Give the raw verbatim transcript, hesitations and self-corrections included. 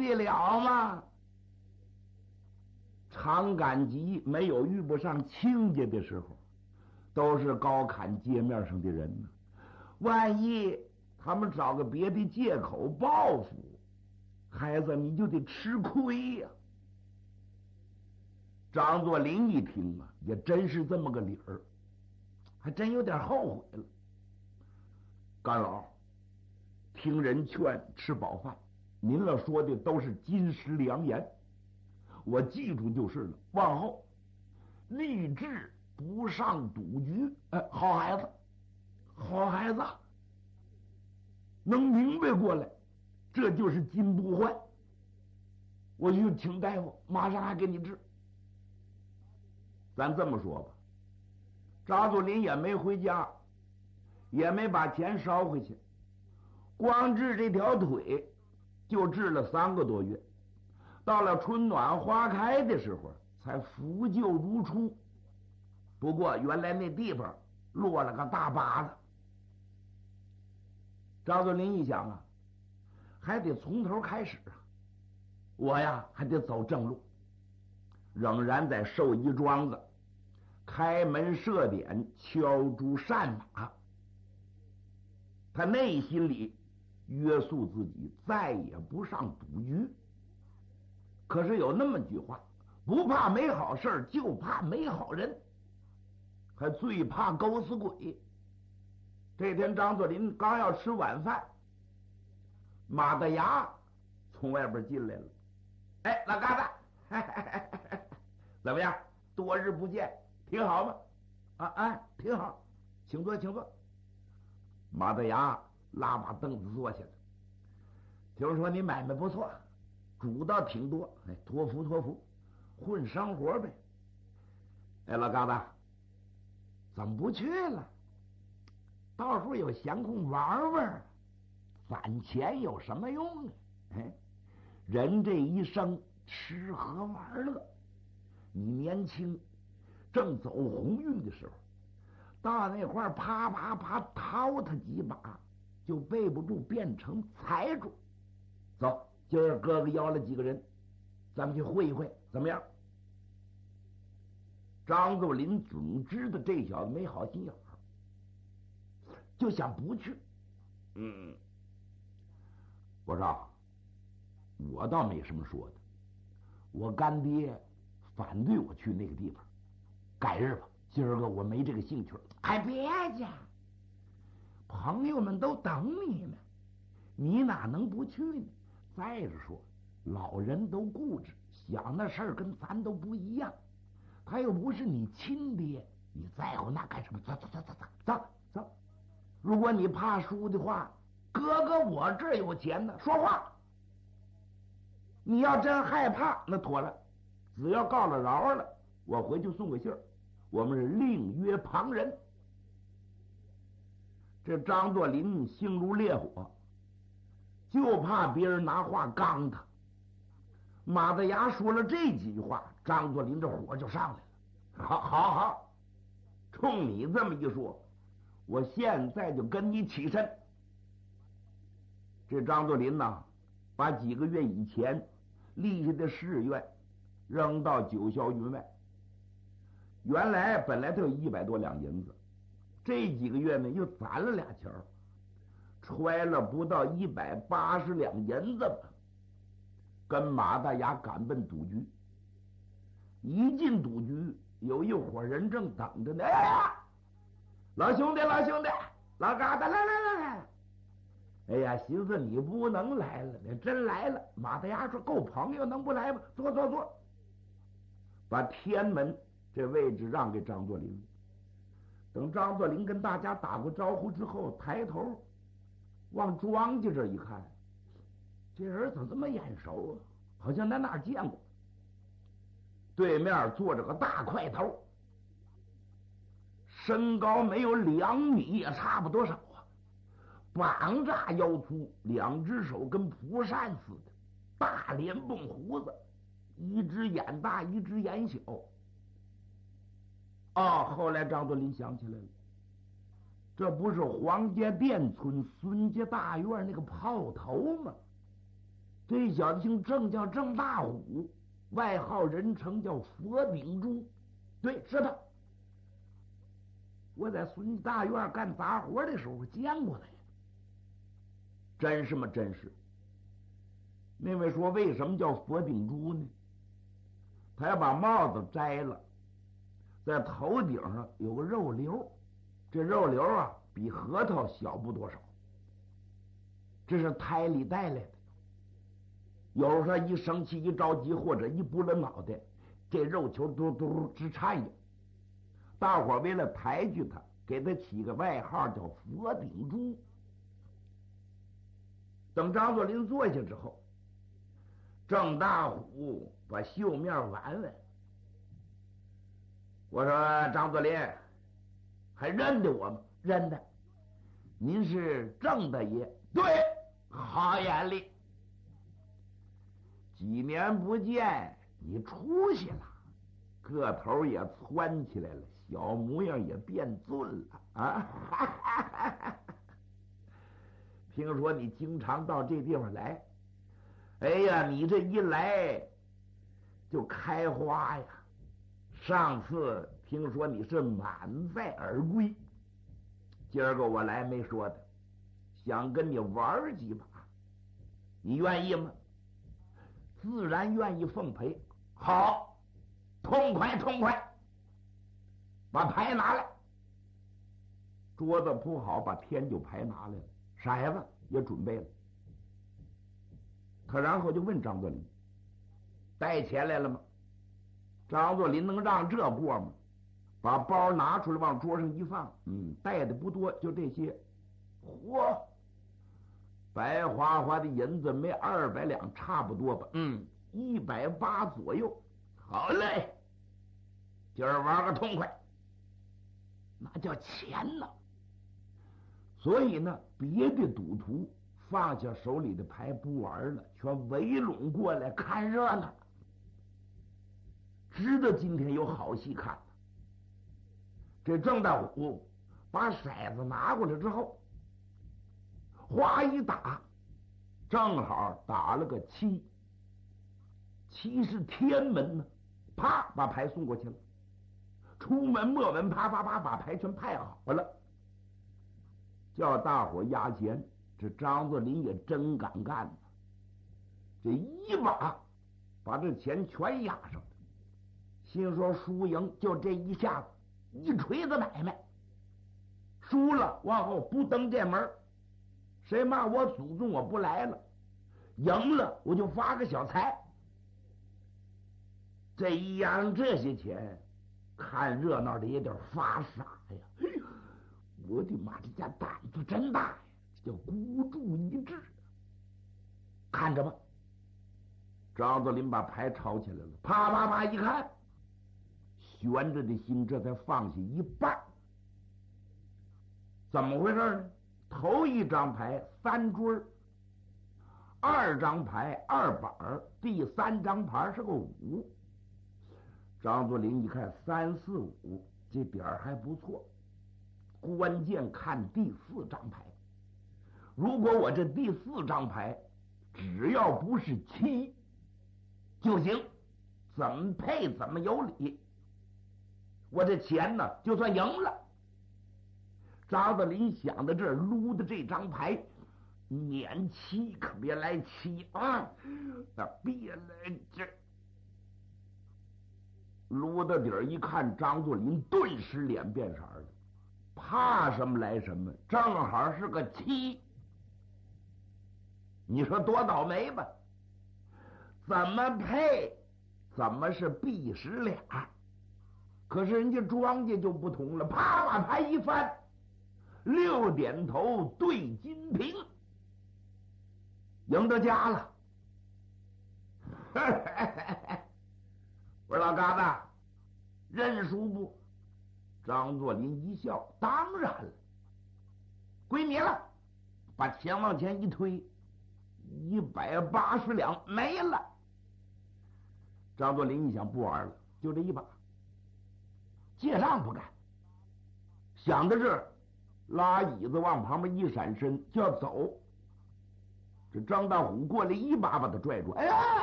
得了吗？常感集没有遇不上亲家的时候，都是高看街面上的人呢。万一他们找个别的借口报复，孩子你就得吃亏呀、啊。张作霖一听啊，也真是这么个理儿，还真有点后悔了。干老，听人劝，吃饱饭，您了说的都是金石良言，我记住就是了。往后立志不上赌局。哎，好孩子，好孩子，能明白过来，这就是金不换。我去请大夫，马上还给你治。咱这么说吧，张作霖也没回家，也没把钱烧回去，光治这条腿就治了三个多月。到了春暖花开的时候，才复旧如初。不过原来那地方落了个大疤子。张作霖一想啊，还得从头开始啊，我呀还得走正路。仍然在寿衣庄子开门设点，敲竹扇马。他内心里约束自己，再也不上赌局。可是有那么句话，不怕没好事，就怕没好人，还最怕狗死鬼。这天张作霖刚要吃晚饭，马大牙从外边进来了。哎，老疙瘩，嘿嘿嘿嘿，怎么样？多日不见，挺好吗？啊啊，挺好，请坐，请坐。马大牙拉把凳子坐下了。听说你买卖不错，主倒挺多，哎，托福托福，混生活呗。哎，老疙瘩，怎么不去了？到时候有闲空玩玩，攒钱有什么用啊？哎，人这一生吃喝玩乐，你年轻正走鸿运的时候，到那块儿啪啪啪掏他几把，就背不住变成财主。走，今儿哥哥邀了几个人，咱们去会一会，怎么样？张作霖总知道这小子没好心眼儿，就想不去。嗯，我说我倒没什么说的，我干爹反对我去那个地方，改日吧，今儿个我没这个兴趣。哎，别介，朋友们都等你呢，你哪能不去呢？再者说，老人都固执，想那事儿跟咱都不一样。他又不是你亲爹，你在乎那干什么？走走走走走走走！如果你怕输的话，哥哥我这儿有钱呢。说话！你要真害怕，那妥了，只要告了饶了，我回去送个信儿，我们是另约旁人。这张作霖性如烈火，就怕别人拿话刚他。马大牙说了这几句话，张作霖这火就上来了。好好好，冲你这么一说，我现在就跟你起身。这张作霖呢，把几个月以前立下的誓愿扔到九霄云外。原来本来他有一百多两银子，这几个月呢又攒了俩钱儿，揣了不到一百八十两银子吧，跟马大牙赶奔赌局。一进赌局，有一伙人正等着呢。哎呀，老兄弟，老兄弟，老疙瘩，来来来来！哎呀，寻思你不能来了，你真来了。马大牙说：“够朋友，能不来吗？坐坐坐。”把天门这位置让给张作霖。等张作霖跟大家打过招呼之后，抬头往庄家这一看，这人怎么这么眼熟啊？好像在哪儿见过。对面坐着个大块头，身高没有两米也差不多少啊，膀炸腰粗，两只手跟蒲扇似的，大脸蹦胡子，一只眼大一只眼小。哦，后来张作霖想起来了，这不是黄家店村孙家大院那个炮头吗？ 这小子姓郑，叫郑大虎，外号人称叫佛顶珠。对，是他。我在孙家大院干杂活的时候见过他呀。真是吗？真是。那位说为什么叫佛顶珠呢？他要把帽子摘了，在头顶上有个肉瘤，这肉瘤啊比核桃小不多少，这是胎里带来的。有时候一生气一着急或者一拨了脑袋，这肉球嘟嘟直颤悠。大伙为了抬举他，给他起个外号叫佛顶珠。等张作霖坐下之后，郑大虎把袖面挽挽，我说张作霖还认得我吗？认得。您是郑大爷？对，好眼力。几年不见，你出息了，个头也蹿起来了，小模样也变俊了啊！听说你经常到这地方来，哎呀，你这一来就开花呀！上次听说你是满载而归，今儿个我来没说的，想跟你玩几把，你愿意吗？自然愿意奉陪。好，痛快痛快，把牌拿来。桌子铺好，把天九牌拿来了，骰子也准备了。可然后就问张作霖：“带钱来了吗？”张作霖能让这过吗？把包拿出来往桌上一放，嗯，带的不多，就这些。嚯，白花花的银子没二百两差不多吧？嗯，一百八左右。好嘞，今儿玩个痛快，那叫钱呢。所以呢，别的赌徒放下手里的牌不玩了，全围拢过来看热闹，知道今天有好戏看了。这郑大虎把骰子拿过来之后，哗一打，正好打了个七，七是天门呢，啪把牌送过去了。出门莫文啪啪啪把牌全派好了，叫大伙押钱。这张作霖也真敢干，这一把把这钱全押上了。心说输赢就这一下子，一锤子买卖，输了往后不登这门，谁骂我祖宗我不来了，赢了我就发个小财。这一押上这些钱，看热闹的也得发傻呀！我的妈，这家胆子真大呀，这叫孤注一掷。看着吧，张作霖把牌抄起来了，啪啪啪一看，悬着的心这才放下一半。怎么回事呢？头一张牌三追，二张牌二板，第三张牌是个五。张作霖一看三四五，这点儿还不错，关键看第四张牌。如果我这第四张牌只要不是七就行，怎么配怎么有理，我这钱呢就算赢了。张作霖想到这儿，撸的这张牌，撵七可别来七啊，那别来这。撸到底儿一看，张作霖顿时脸变色了，怕什么来什么，正好是个七。你说多倒霉吧？怎么配怎么是必十俩，可是人家庄家就不同了，啪把牌一翻，六点头对金瓶，赢到家了。我说老嘎子，认输不？张作霖一笑，当然了，归你了。把钱往前一推，一百八十两没了。张作霖一想，不玩了，就这一把，借账不干。想到这儿，拉椅子往旁边一闪身就要走。 这张大虎过来一把把他拽住，哎呀，